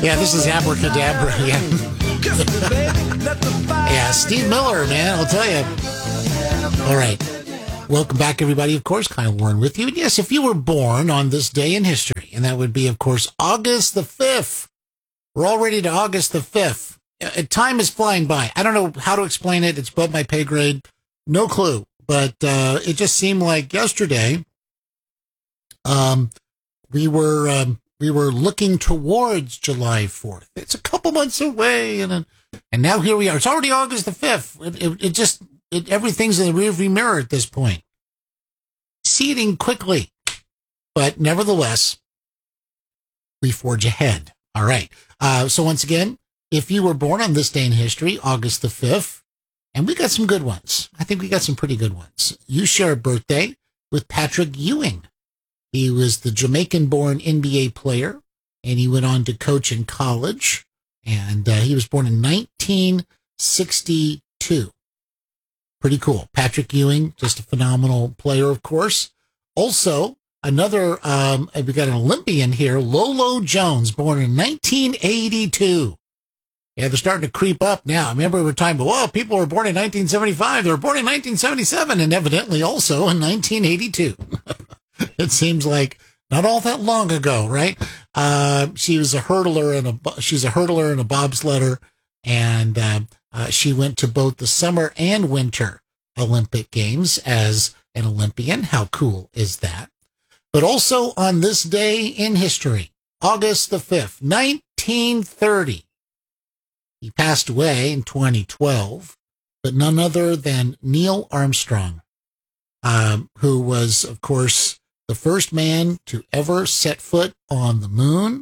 Yeah, this is Abracadabra. Yeah. Yeah, Steve Miller, man, I'll tell you. All right. Welcome back, everybody. Of course, Kyle Warren with you. And yes, if you were born on this day in history, and that would be, of course, August the 5th. We're already to August the 5th. Time is flying by. I don't know how to explain it. It's above my pay grade. No clue. But it just seemed like yesterday we were looking towards July 4th. It's a couple months away, and now here we are. It's already August the 5th. Everything's in the rearview mirror at this point. Receding quickly, but nevertheless, we forge ahead. All right. So once again, if you were born on this day in history, August the 5th, and we got some good ones. I think we got some pretty good ones. You share a birthday with Patrick Ewing. He was the Jamaican-born NBA player, and he went on to coach in college, and he was born in 1962. Pretty cool. Patrick Ewing, just a phenomenal player, of course. Also, another, we got an Olympian here, Lolo Jones, born in 1982. Yeah, they're starting to creep up now. I remember we were talking about, well, people were born in 1975. They were born in 1977, and evidently also in 1982. It seems like not all that long ago, right? She's a hurdler and a bobsledder, and she went to both the summer and winter Olympic Games as an Olympian. How cool is that? But also on this day in history, August the 5th, 1930, he passed away in 2012, but none other than Neil Armstrong, who was, of course, the first man to ever set foot on the moon.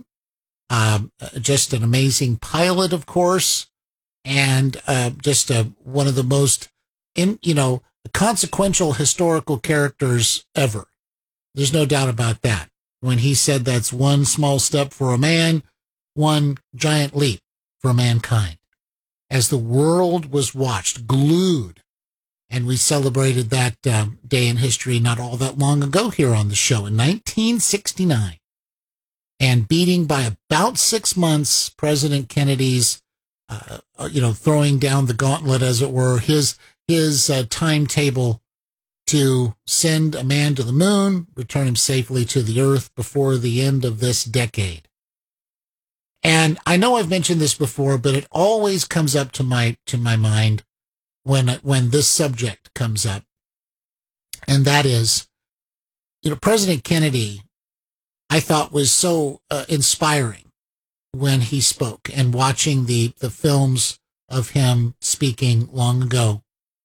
Just an amazing pilot, of course, and just one of the most, consequential historical characters ever. There's no doubt about that. When he said that's one small step for a man, one giant leap for mankind. As the world was watched, glued, and we celebrated that day in history not all that long ago here on the show in 1969. And beating by about 6 months, President Kennedy's, throwing down the gauntlet, as it were, his timetable to send a man to the moon, return him safely to the earth before the end of this decade. And I know I've mentioned this before, but it always comes up to my mind when this subject comes up. And that is, President Kennedy, I thought, was so inspiring when he spoke, and watching the films of him speaking long ago.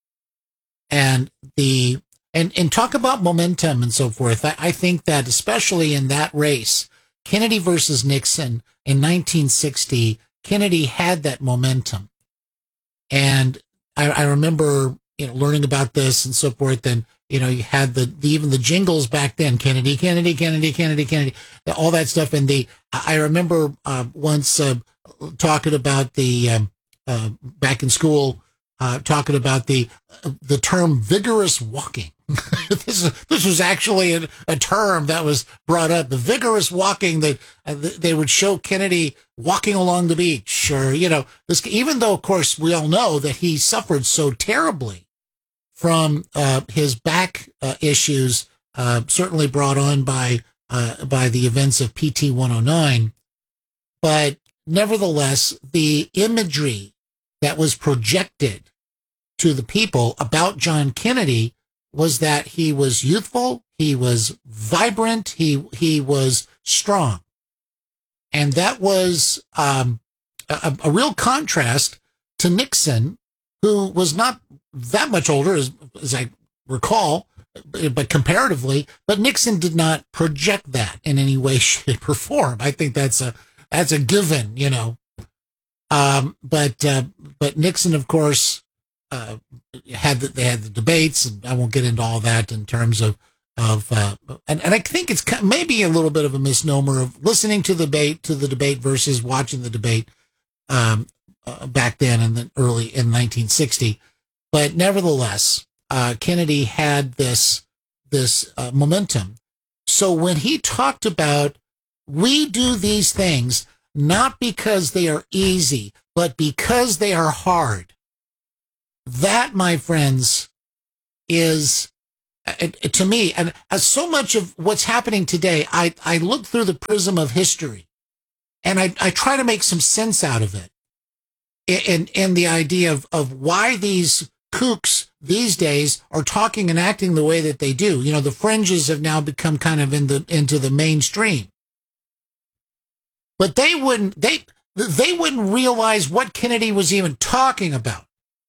And talk about momentum and so forth. I think that especially in that race, Kennedy versus Nixon in 1960, Kennedy had that momentum. And I remember, learning about this and so forth. And, you had even the jingles back then, Kennedy, Kennedy, Kennedy, Kennedy, Kennedy, all that stuff. And I remember once talking about back in school, talking about the term vigorous walking. This was actually a term that was brought up. The vigorous walking, they would show Kennedy walking along the beach, or this. Even though, of course, we all know that he suffered so terribly from his back issues, certainly brought on by the events of PT 109, but nevertheless, the imagery that was projected to the people about John Kennedy was that he was youthful, he was vibrant, he was strong. And that was a real contrast to Nixon, who was not that much older, as I recall, but comparatively, but Nixon did not project that in any way, shape, or form. I think that's a given, But Nixon, of course, they had the debates, and I won't get into all that in terms of and I think it's maybe a little bit of a misnomer of listening to the debate versus watching the debate back then in 1960. But nevertheless, Kennedy had this momentum. So when he talked about, we do these things, not because they are easy, but because they are hard. That, my friends, is, to me, and so much of what's happening today, I look through the prism of history, and I try to make some sense out of it. And the idea of why these kooks these days are talking and acting the way that they do. You know, the fringes have now become kind of into the mainstream. But they wouldn't realize what Kennedy was even talking about.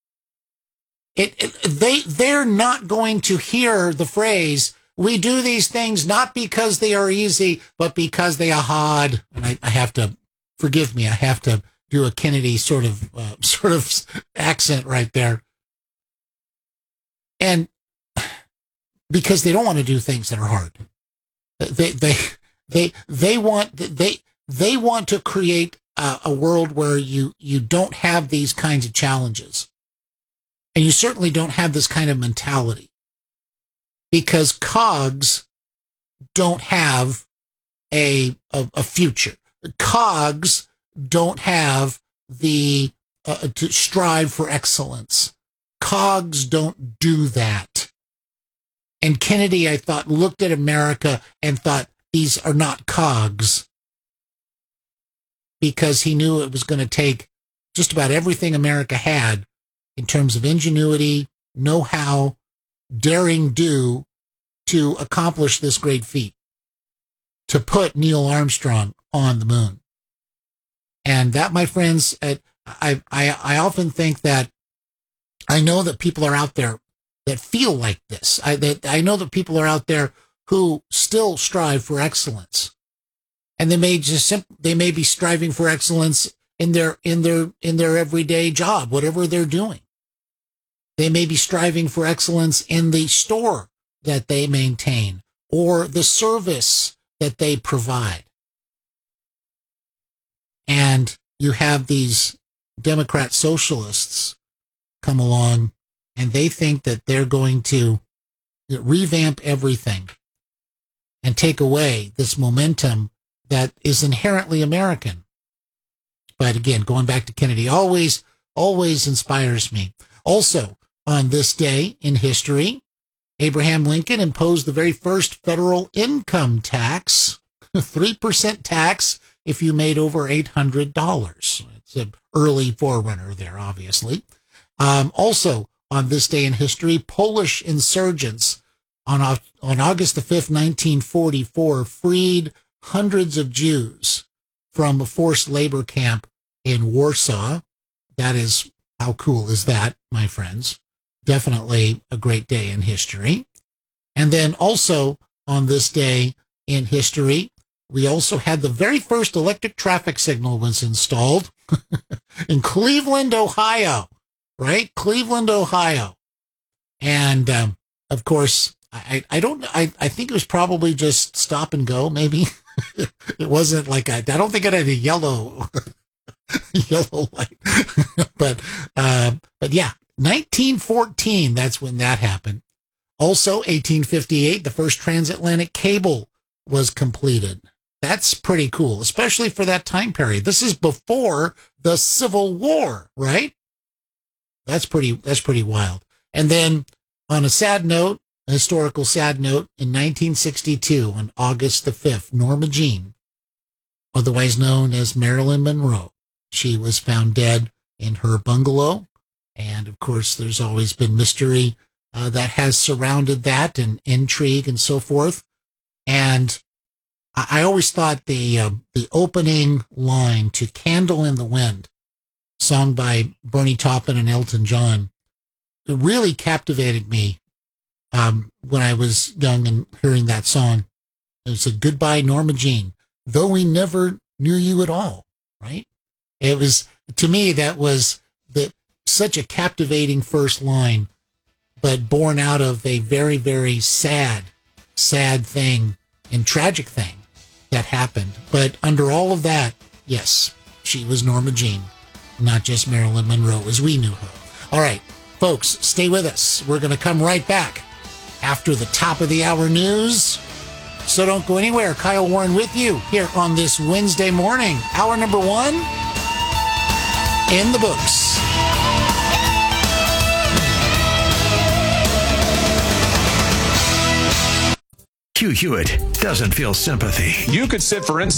They're not going to hear the phrase, "We do these things not because they are easy, but because they are hard." And I have to, forgive me, I have to do a Kennedy sort of accent right there. And because they don't want to do things that are hard. They want to create a world where you don't have these kinds of challenges. And you certainly don't have this kind of mentality, because cogs don't have a future. Cogs don't have the to strive for excellence. Cogs don't do that. And Kennedy, I thought, looked at America and thought, these are not cogs, because he knew it was going to take just about everything America had in terms of ingenuity, know-how, daring do to accomplish this great feat, to put Neil Armstrong on the moon. And that, my friends, I often think that I know that people are out there that feel like this. I know that people are out there who still strive for excellence, and they may be striving for excellence in their everyday job, whatever they're doing. They may be striving for excellence in the store that they maintain or the service that they provide. And you have these Democrat socialists come along, and they think that they're going to revamp everything and take away this momentum that is inherently American. But again, going back to Kennedy, always inspires me. Also, on this day in history, Abraham Lincoln imposed the very first federal income tax, 3% tax if you made over $800. It's an early forerunner there, obviously. Also, on this day in history, Polish insurgents on August the 5th, 1944, freed hundreds of Jews from a forced labor camp in Warsaw. That is, how cool is that, my friends? Definitely a great day in history. And then also on this day in history, we also had the very first electric traffic signal was installed in Cleveland, Ohio, right? Cleveland, Ohio. And, of course, I think it was probably just stop and go, maybe. It wasn't like I don't think it had a yellow light. But yeah, 1914, that's when that happened. Also, 1858, the first transatlantic cable was completed. That's pretty cool, especially for that time period. This is before the Civil War, right? That's pretty wild. And then on a sad note, a historical sad note, in 1962, on August the 5th, Norma Jean, otherwise known as Marilyn Monroe, she was found dead in her bungalow. And of course, there's always been mystery that has surrounded that, and intrigue and so forth. And I always thought the opening line to Candle in the Wind, sung by Bernie Taupin and Elton John, it really captivated me when I was young and hearing that song. It said, "Goodbye, Norma Jean, though we never knew you at all," right? It was, to me, that was such a captivating first line, but born out of a very, very sad thing and tragic thing that happened. But under all of that, yes, she was Norma Jean, not just Marilyn Monroe as we knew her. All right, folks, stay with us. We're going to come right back after the top of the hour news. So don't go anywhere. Kyle Warren with you here on this Wednesday morning. Hour number 1 in the books. Hugh Hewitt doesn't feel sympathy. You could sit for instance